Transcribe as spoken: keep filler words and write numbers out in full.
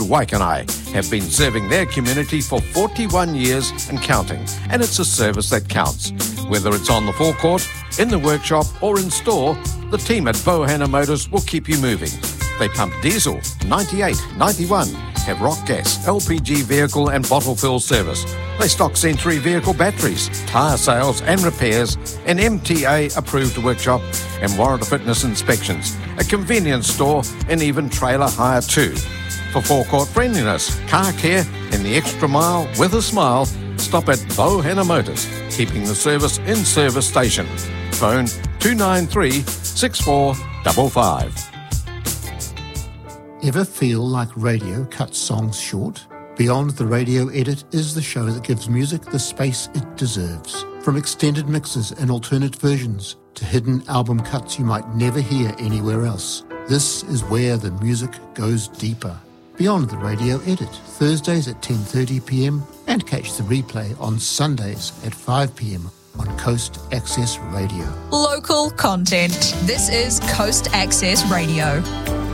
Waikanai have been serving their community for forty-one years and counting, and it's a service that counts. Whether it's on the forecourt, in the workshop or in store, the team at Bohanna Motors will keep you moving. They pump diesel, ninety-eight, ninety-one, have rock gas, L P G vehicle and bottle fill service. They stock Century vehicle batteries, tyre sales and repairs, an M T A approved workshop and Warrant Fitness inspections, a convenience store and even trailer hire too. For forecourt friendliness, car care and the extra mile with a smile, stop at Bohanna Motors, keeping the service in service station. Phone two nine three, six four five five. Ever feel like radio cuts songs short? Beyond the Radio Edit is the show that gives music the space it deserves. From extended mixes and alternate versions to hidden album cuts you might never hear anywhere else, this is where the music goes deeper. Beyond the Radio Edit, Thursdays at ten thirty p m and catch the replay on Sundays at five p m on Coast Access Radio. Local content. This is Coast Access Radio.